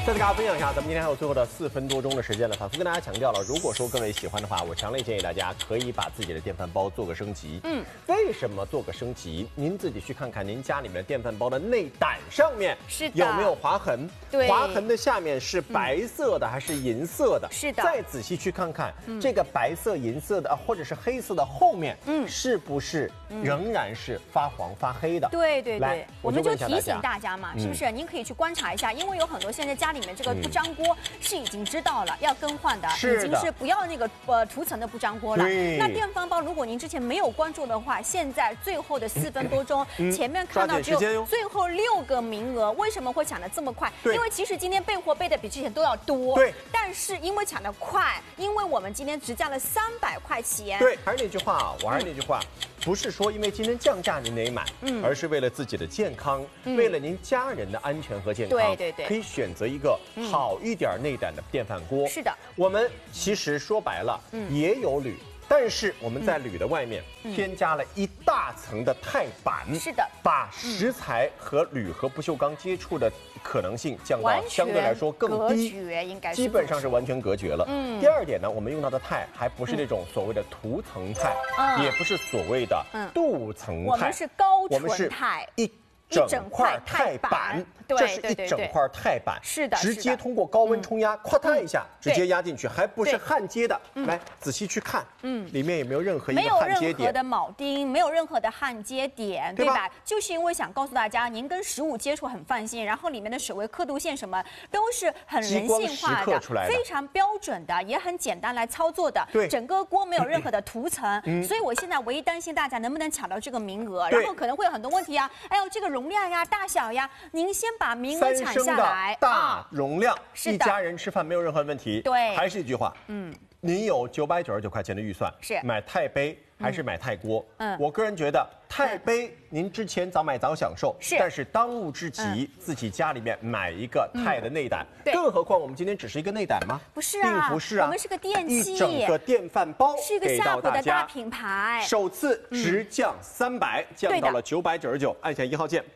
再次跟大家分享一下，咱们今天还有最后的4分多钟的时间了，反复跟大家强调了，如果说各位喜欢的话，我强烈建议大家可以把自己的电饭煲做个升级。为什么做个升级？您自己去看看您家里面的电饭煲的内胆上面有没有划痕？ 对， 划痕的下面是白色的还是银色的？ 是的。 再仔细去看看这个白色、银色的或者是黑色的后面，是不是仍然是发黄发黑的？ 对对对，我们就提醒大家嘛，是不是？您可以去观察一下，因为有很多现在家里面这个不粘锅是已经知道了要更换的，已经是不要那个涂层的不粘锅了。那电饭煲如果您之前没有关注的话，现在最后的4分多钟，前面看到只有最后6个名额，为什么会抢得这么快？因为其实今天备货备的比之前都要多， 对， 但是因为抢得快，因为我们今天只加了300块钱。 对，还是那句话啊，我还是那句话。不是说因为今天降价您得买，而是为了自己的健康，为了您家人的安全和健康， 对， 可以选择一个好一点内胆的电饭锅。 是的， 我们其实说白了，也有铝。但是我们在铝的外面添加了一大层的钛板， 是的， 把食材和铝和不锈钢接触的可能性降到相对来说更低， 应该基本上是完全隔绝了。第二点呢，我们用到的钛还不是那种所谓的涂层钛，也不是所谓的镀层钛， 我们是高纯钛， 一整块钛板，这是一整块钛板， 是的， 直接通过高温冲压，咵嗒一下直接压进去，还不是焊接的。来仔细去看，里面有没有任何一个焊接点？ 没有任何的铆钉，没有任何的焊接点，对吧？就是因为想告诉大家，您跟食物接触很放心，然后里面的水位、刻度线什么都是很人性化的，非常标准的，也很简单来操作的。 对， 整个锅没有任何的涂层，所以我现在唯一担心大家能不能抢到这个名额，然后可能会有很多问题啊，哎呦这个容量呀、大小呀，您先把名额抢下来。 大容量，一家人吃饭没有任何问题。 对， 还是一句话，您有999块钱的预算， 是买钛杯还是买钛锅？我个人觉得钛杯您之前早买早享受，但是当务之急自己家里面买一个钛的内胆，更何况我们今天只是一个内胆吗？ 不是啊， 并不是啊， 我们是个电器， 一整个电饭煲是一个夏普的大品牌， 首次直降300，降到了999，按下1号键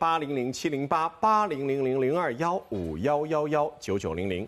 800-708-800-0215119900。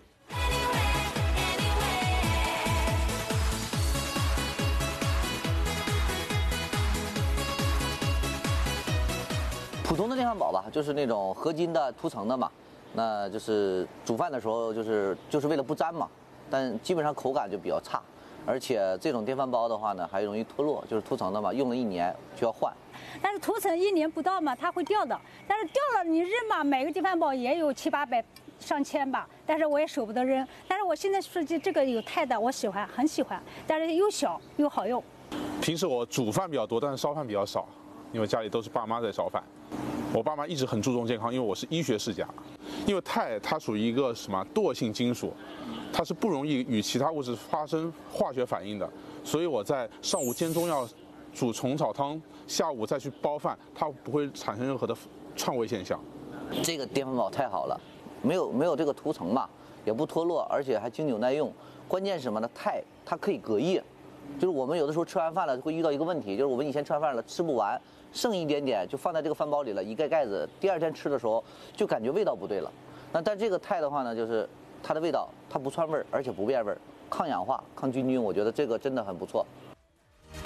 普通的电饭煲吧，就是那种合金的涂层的嘛，那就是煮饭的时候就是为了不粘嘛，但基本上口感就比较差，而且这种电饭煲的话呢还容易脱落，就是涂层的嘛，用了1年就要换。 但是涂层1年不到嘛，它会掉的，但是掉了你扔嘛，每个电饭煲也有700、800、上千吧，但是我也舍不得扔。但是我现在说这个有钛的，我喜欢，很喜欢，但是又小又好用。 平时我煮饭比较多，但是烧饭比较少，因为家里都是爸妈在烧饭。我爸妈一直很注重健康，因为我是医学世家。因为钛它属于一个什么惰性金属，它是不容易与其他物质发生化学反应的，所以我在上午煎中药、煮虫草汤，下午再去煲饭，它不会产生任何的串味现象。 这个电饭煲太好了，没有这个涂层嘛，也不脱落，而且还经久耐用。关键是什么呢？钛它可以隔夜，就是我们有的时候吃完饭了会遇到一个问题，就是我们以前吃完饭了吃不完。剩一点点就放在这个饭煲里了，一盖盖子，第2天吃的时候就感觉味道不对了。但这个钛的话呢，就是它的味道它不串味儿，而且不变味儿，抗氧化、抗菌，我觉得这个真的很不错。